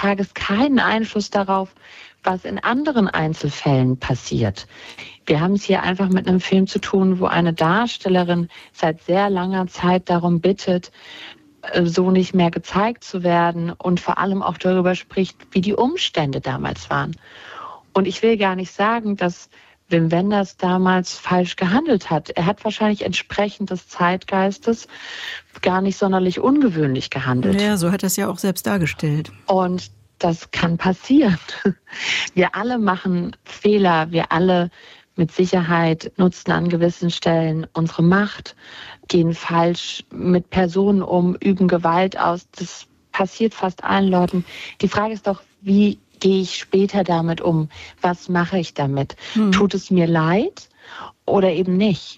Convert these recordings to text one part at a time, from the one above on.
Tages keinen Einfluss darauf, was in anderen Einzelfällen passiert. Wir haben es hier einfach mit einem Film zu tun, wo eine Darstellerin seit sehr langer Zeit darum bittet, so nicht mehr gezeigt zu werden und vor allem auch darüber spricht, wie die Umstände damals waren. Und ich will gar nicht sagen, dass Wim Wenders damals falsch gehandelt hat. Er hat wahrscheinlich entsprechend des Zeitgeistes gar nicht sonderlich ungewöhnlich gehandelt. Ja, so hat er es ja auch selbst dargestellt. Und das kann passieren. Wir alle machen Fehler, wir alle mit Sicherheit nutzen an gewissen Stellen unsere Macht, gehen falsch mit Personen um, üben Gewalt aus. Das passiert fast allen Leuten. Die Frage ist doch, wie gehe ich später damit um? Was mache ich damit? Tut es mir leid oder eben nicht?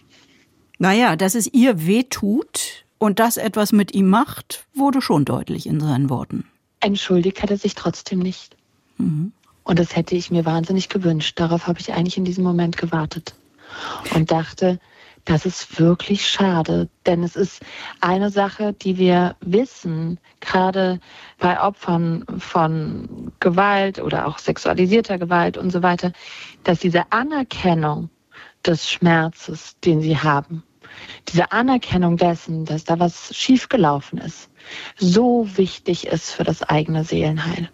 Naja, dass es ihr wehtut und das etwas mit ihm macht, wurde schon deutlich in seinen Worten. Entschuldigt hat er sich trotzdem nicht. Und das hätte ich mir wahnsinnig gewünscht. Darauf habe ich eigentlich in diesem Moment gewartet und dachte, das ist wirklich schade, denn es ist eine Sache, die wir wissen, gerade bei Opfern von Gewalt oder auch sexualisierter Gewalt und so weiter, dass diese Anerkennung des Schmerzes, den sie haben, diese Anerkennung dessen, dass da was schiefgelaufen ist, so wichtig ist für das eigene Seelenheil.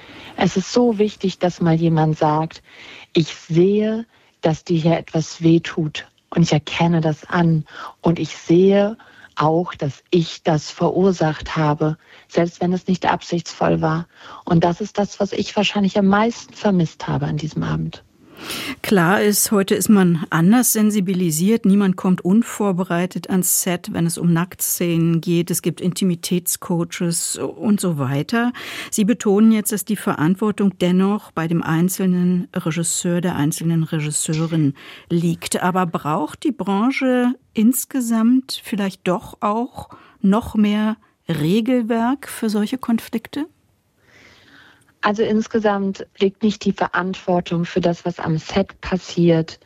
Es ist so wichtig, dass mal jemand sagt, ich sehe, dass dir hier etwas wehtut. Und ich erkenne das an und ich sehe auch, dass ich das verursacht habe, selbst wenn es nicht absichtsvoll war. Und das ist das, was ich wahrscheinlich am meisten vermisst habe an diesem Abend. Klar ist, heute ist man anders sensibilisiert. Niemand kommt unvorbereitet ans Set, wenn es um Nacktszenen geht. Es gibt Intimitätscoaches und so weiter. Sie betonen jetzt, dass die Verantwortung dennoch bei dem einzelnen Regisseur, der einzelnen Regisseurin liegt. Aber braucht die Branche insgesamt vielleicht doch auch noch mehr Regelwerk für solche Konflikte? Also insgesamt liegt nicht die Verantwortung für das, was am Set passiert,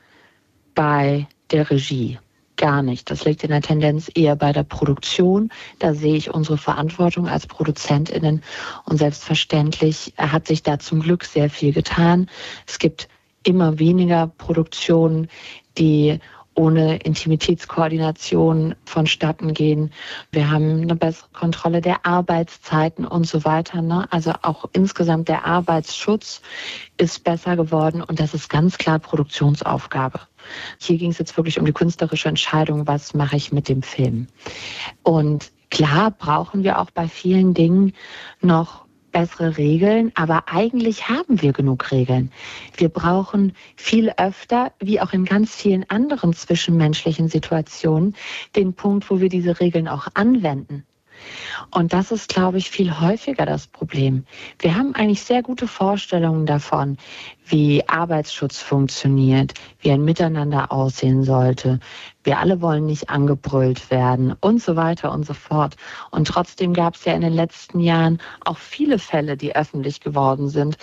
bei der Regie. Gar nicht. Das liegt in der Tendenz eher bei der Produktion. Da sehe ich unsere Verantwortung als ProduzentInnen. Und selbstverständlich hat sich da zum Glück sehr viel getan. Es gibt immer weniger Produktionen, die ohne Intimitätskoordination vonstatten gehen. Wir haben eine bessere Kontrolle der Arbeitszeiten und so weiter. Ne? Also auch insgesamt der Arbeitsschutz ist besser geworden und das ist ganz klar Produktionsaufgabe. Hier ging es jetzt wirklich um die künstlerische Entscheidung, was mache ich mit dem Film. Und klar brauchen wir auch bei vielen Dingen noch bessere Regeln, aber eigentlich haben wir genug Regeln. Wir brauchen viel öfter, wie auch in ganz vielen anderen zwischenmenschlichen Situationen, den Punkt, wo wir diese Regeln auch anwenden. Und das ist, glaube ich, viel häufiger das Problem. Wir haben eigentlich sehr gute Vorstellungen davon, wie Arbeitsschutz funktioniert, wie ein Miteinander aussehen sollte. Wir alle wollen nicht angebrüllt werden und so weiter und so fort. Und trotzdem gab es ja in den letzten Jahren auch viele Fälle, die öffentlich geworden sind,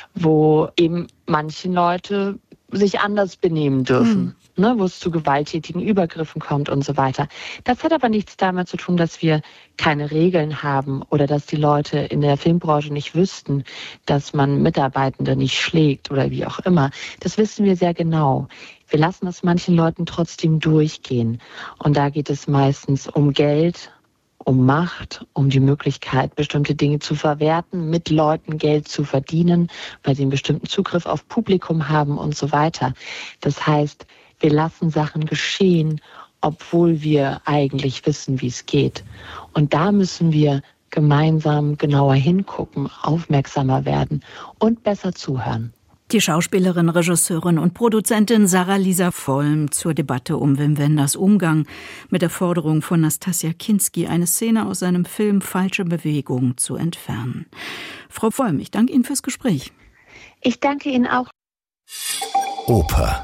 wo eben manche Leute sich anders benehmen dürfen, wo es zu gewalttätigen Übergriffen kommt und so weiter. Das hat aber nichts damit zu tun, dass wir keine Regeln haben oder dass die Leute in der Filmbranche nicht wüssten, dass man Mitarbeitende nicht schlägt oder wie auch immer. Das wissen wir sehr genau. Wir lassen es manchen Leuten trotzdem durchgehen. Und da geht es meistens um Geld, um Macht, um die Möglichkeit, bestimmte Dinge zu verwerten, mit Leuten Geld zu verdienen, weil sie einen bestimmten Zugriff auf Publikum haben und so weiter. Das heißt, wir lassen Sachen geschehen, obwohl wir eigentlich wissen, wie es geht. Und da müssen wir gemeinsam genauer hingucken, aufmerksamer werden und besser zuhören. Die Schauspielerin, Regisseurin und Produzentin Sarah-Lisa Vollm zur Debatte um Wim Wenders Umgang mit der Forderung von Nastassja Kinski, eine Szene aus seinem Film Falsche Bewegung zu entfernen. Frau Vollm, ich danke Ihnen fürs Gespräch. Ich danke Ihnen auch. Oper.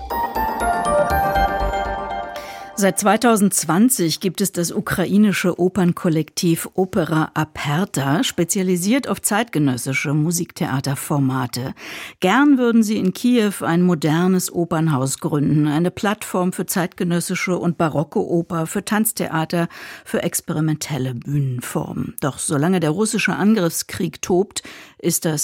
Seit 2020 gibt es das ukrainische Opernkollektiv Opera Aperta, spezialisiert auf zeitgenössische Musiktheaterformate. Gern würden sie in Kiew ein modernes Opernhaus gründen, eine Plattform für zeitgenössische und barocke Oper, für Tanztheater, für experimentelle Bühnenformen. Doch solange der russische Angriffskrieg tobt, ist das